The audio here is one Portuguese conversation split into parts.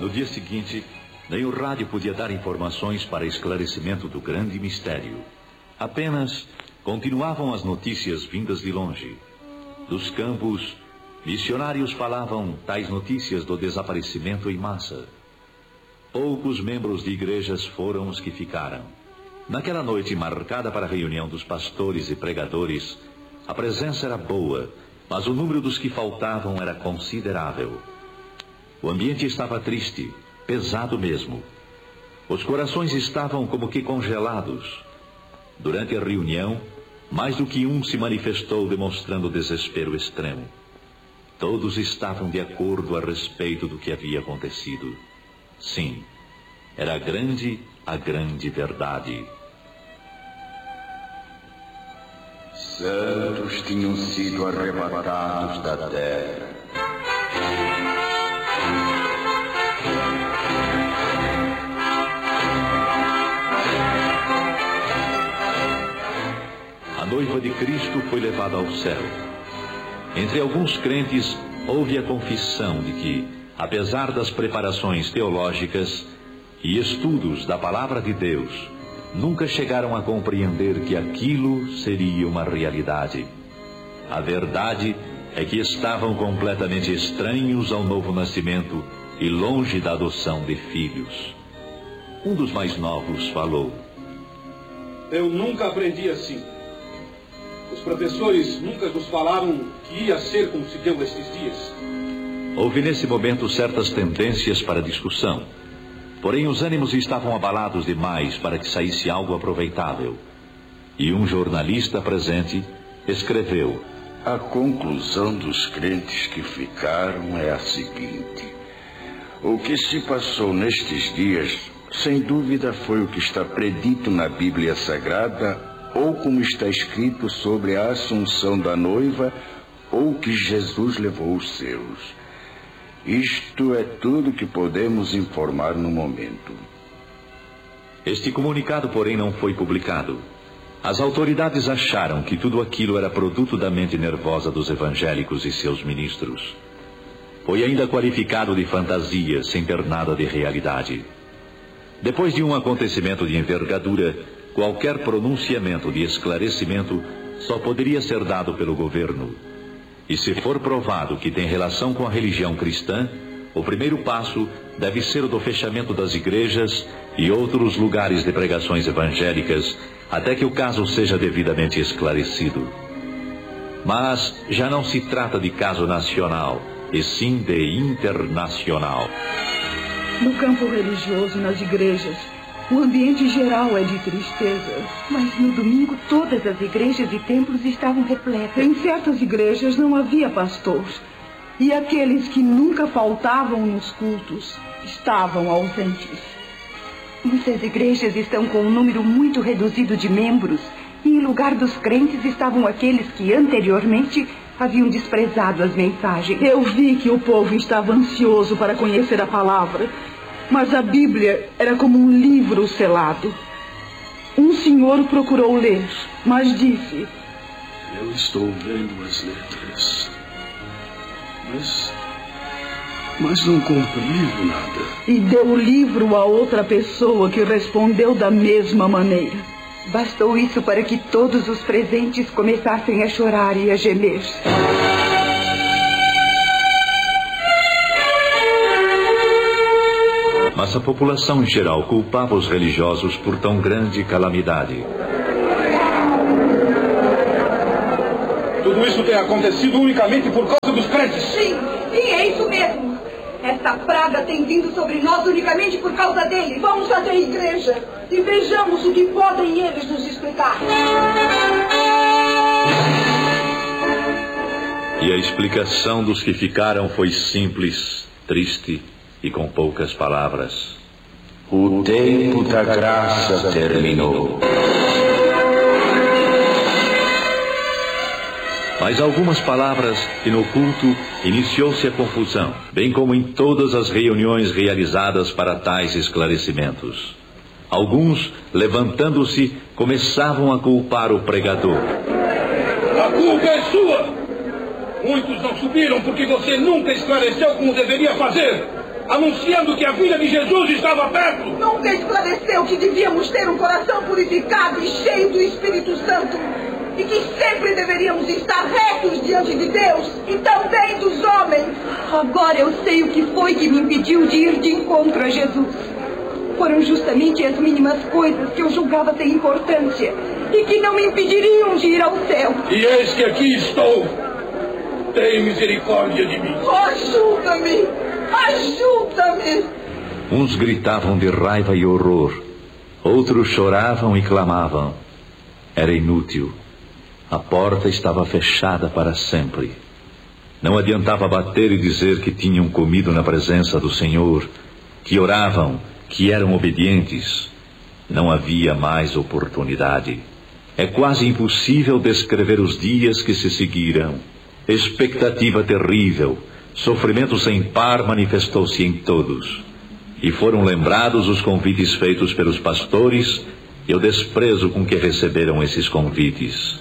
No dia seguinte, nem o rádio podia dar informações para esclarecimento do grande mistério. Apenas continuavam as notícias vindas de longe. Dos campos, missionários falavam tais notícias do desaparecimento em massa. Poucos membros de igrejas foram os que ficaram. Naquela noite marcada para a reunião dos pastores e pregadores, a presença era boa, mas o número dos que faltavam era considerável. O ambiente estava triste, pesado mesmo. Os corações estavam como que congelados. Durante a reunião, mais do que um se manifestou demonstrando desespero extremo. Todos estavam de acordo a respeito do que havia acontecido. Sim, era a grande verdade. Santos tinham sido arrebatados da terra. A noiva de Cristo foi levada ao céu. Entre alguns crentes houve a confissão de que, apesar das preparações teológicas e estudos da palavra de Deus, nunca chegaram a compreender que aquilo seria uma realidade. A verdade é que estavam completamente estranhos ao novo nascimento e longe da adoção de filhos. Um dos mais novos falou: Eu nunca aprendi assim. Os professores nunca nos falaram que ia ser como se deu nestes dias. Houve nesse momento certas tendências para discussão. Porém, os ânimos estavam abalados demais para que saísse algo aproveitável. E um jornalista presente escreveu: A conclusão dos crentes que ficaram é a seguinte: o que se passou nestes dias, sem dúvida, foi o que está predito na Bíblia Sagrada, ou como está escrito sobre a assunção da noiva, ou que Jesus levou os seus. Isto é tudo que podemos informar no momento. Este comunicado, porém, não foi publicado. As autoridades acharam que tudo aquilo era produto da mente nervosa dos evangélicos e seus ministros. Foi ainda qualificado de fantasia, sem ter nada de realidade. Depois de um acontecimento de envergadura, qualquer pronunciamento de esclarecimento só poderia ser dado pelo governo. E se for provado que tem relação com a religião cristã, o primeiro passo deve ser o do fechamento das igrejas e outros lugares de pregações evangélicas, até que o caso seja devidamente esclarecido. Mas já não se trata de caso nacional, e sim de internacional. No campo religioso, nas igrejas, o ambiente geral é de tristeza. Mas no domingo todas as igrejas e templos estavam repletas. Em certas igrejas não havia pastor. E aqueles que nunca faltavam nos cultos estavam ausentes. Muitas igrejas estão com um número muito reduzido de membros. E em lugar dos crentes estavam aqueles que anteriormente haviam desprezado as mensagens. Eu vi que o povo estava ansioso para conhecer a palavra. Mas a Bíblia era como um livro selado. Um senhor procurou ler, mas disse: Eu estou vendo as letras, mas não compreendo nada. E deu o livro a outra pessoa que respondeu da mesma maneira. Bastou isso para que todos os presentes começassem a chorar e a gemer. Mas a população em geral culpava os religiosos por tão grande calamidade. Tudo isso tem acontecido unicamente por causa dos crentes. Sim, é isso mesmo. Esta praga tem vindo sobre nós unicamente por causa deles. Vamos até a igreja e vejamos o que podem eles nos explicar. E a explicação dos que ficaram foi simples, triste e com poucas palavras. O tempo da graça terminou. Mais algumas palavras e no culto iniciou-se a confusão, bem como em todas as reuniões realizadas para tais esclarecimentos. Alguns, levantando-se, começavam a culpar o pregador. A culpa é sua! Muitos não subiram porque você nunca esclareceu como deveria fazer. anunciando que a vinda de Jesus estava perto. Nunca esclareceu que devíamos ter um coração purificado e cheio do Espírito Santo. E que sempre deveríamos estar retos diante de Deus e também dos homens. Agora eu sei o que foi que me impediu de ir de encontro a Jesus. Foram justamente as mínimas coisas que eu julgava ter importância e que não me impediriam de ir ao céu. E eis que aqui estou. Tem misericórdia de mim. Ajuda-me! Ajuda-me! Uns gritavam de raiva e horror. Outros choravam e clamavam. Era inútil. A porta estava fechada para sempre. Não adiantava bater e dizer que tinham comido na presença do Senhor, que oravam, que eram obedientes. Não havia mais oportunidade. É quase impossível descrever os dias que se seguiram. Expectativa terrível, sofrimento sem par manifestou-se em todos. E foram lembrados os convites feitos pelos pastores e o desprezo com que receberam esses convites.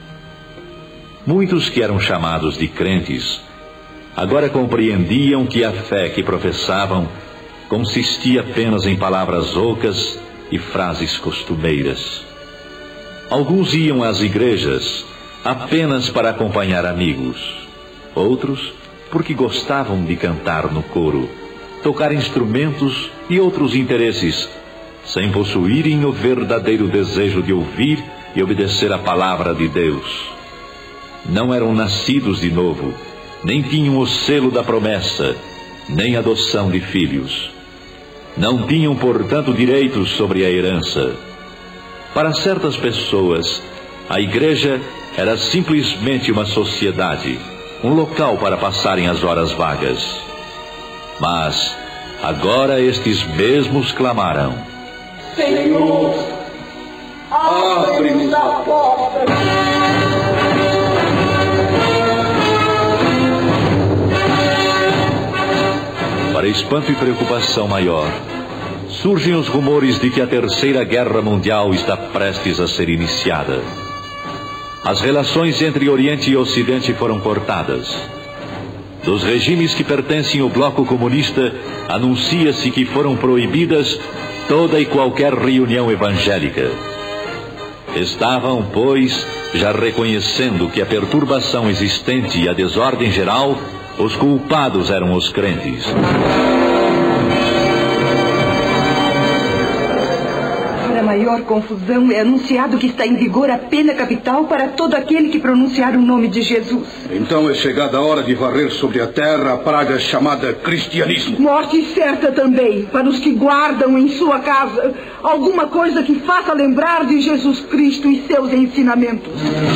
Muitos que eram chamados de crentes, agora compreendiam que a fé que professavam consistia apenas em palavras ocas e frases costumeiras. Alguns iam às igrejas apenas para acompanhar amigos. Outros, porque gostavam de cantar no coro, tocar instrumentos e outros interesses, sem possuírem o verdadeiro desejo de ouvir e obedecer a palavra de Deus. Não eram nascidos de novo, nem tinham o selo da promessa, nem adoção de filhos. Não tinham, portanto, direitos sobre a herança. Para certas pessoas, a igreja era simplesmente uma sociedade, um local para passarem as horas vagas. Mas agora estes mesmos clamaram: Senhor, abre-nos a porta. Para espanto e preocupação maior, surgem os rumores de que a Terceira Guerra Mundial está prestes a ser iniciada. As relações entre Oriente e Ocidente foram cortadas. Dos regimes que pertencem ao bloco comunista, anuncia-se que foram proibidas toda e qualquer reunião evangélica. Estavam, pois, já reconhecendo que a perturbação existente e a desordem geral, os culpados eram os crentes. Para maior confusão, é anunciado que está em vigor a pena capital para todo aquele que pronunciar o nome de Jesus. Então é chegada a hora de varrer sobre a terra a praga chamada cristianismo. Morte certa também, para os que guardam em sua casa alguma coisa que faça lembrar de Jesus Cristo e seus ensinamentos.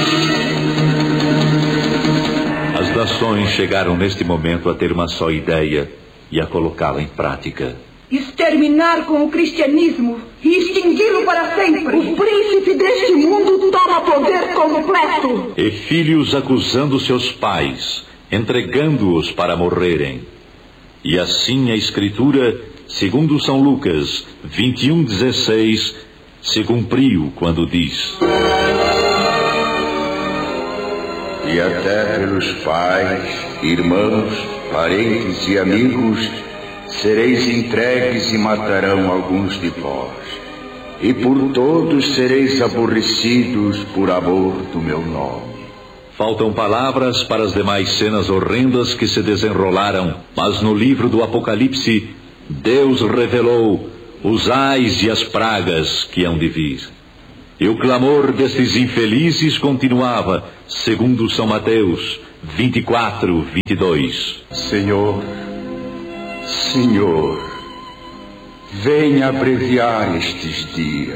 As nações chegaram neste momento a ter uma só ideia e a colocá-la em prática. Exterminar com o cristianismo e extingui-lo para sempre. O príncipe deste mundo toma poder completo. E filhos acusando seus pais, entregando-os para morrerem. E assim a Escritura, segundo São Lucas 21:16, se cumpriu quando diz: E até pelos pais, irmãos, parentes e amigos sereis entregues e matarão alguns de vós. E por todos sereis aborrecidos por amor do meu nome. Faltam palavras para as demais cenas horrendas que se desenrolaram, mas no livro do Apocalipse, Deus revelou os ais e as pragas que hão de vir. E o clamor destes infelizes continuava, segundo São Mateus 24:22. Senhor, Senhor, venha abreviar estes dias.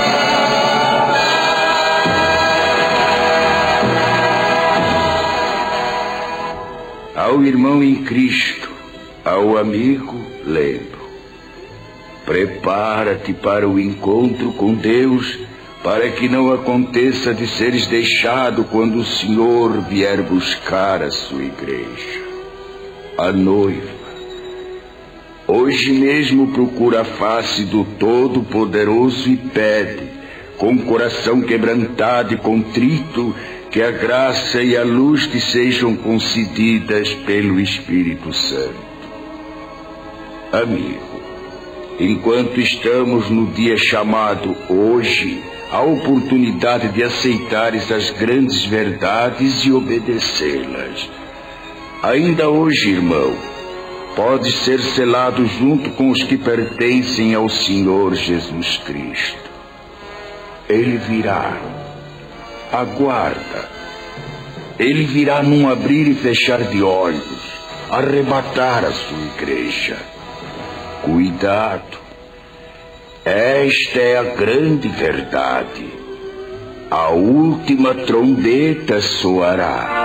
Ao irmão em Cristo, ao amigo, lembro: prepara-te para o encontro com Deus, para que não aconteça de seres deixado quando o Senhor vier buscar a sua igreja. A noiva, hoje mesmo procura a face do Todo-Poderoso e pede, com o coração quebrantado e contrito, que a graça e a luz te sejam concedidas pelo Espírito Santo. Amigo, enquanto estamos no dia chamado hoje, a oportunidade de aceitares as grandes verdades e obedecê-las. Ainda hoje, irmão, pode ser selado junto com os que pertencem ao Senhor Jesus Cristo. Ele virá. Aguarda. Ele virá num abrir e fechar de olhos, arrebatar a sua igreja. Cuidado. Esta é a grande verdade. A última trombeta soará.